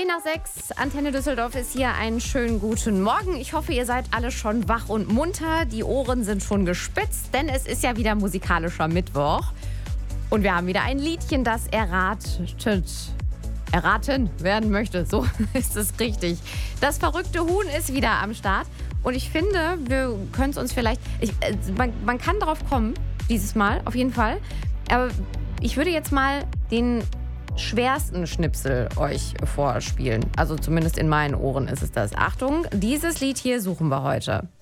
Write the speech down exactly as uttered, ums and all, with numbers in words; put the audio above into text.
zehn nach sechs, Antenne Düsseldorf ist hier. Einen schönen guten Morgen. Ich hoffe, ihr seid alle schon wach und munter. Die Ohren sind schon gespitzt, denn es ist ja wieder musikalischer Mittwoch. Und wir haben wieder ein Liedchen, das erratet, erraten werden möchte. So ist es richtig. Das verrückte Huhn ist wieder am Start. Und ich finde, wir können es uns vielleicht... Ich, äh, man, man kann drauf kommen, dieses Mal, auf jeden Fall. Aber ich würde jetzt mal den schwersten Schnipsel euch vorspielen. Also zumindest in meinen Ohren ist es das. Achtung, dieses Lied hier suchen wir heute.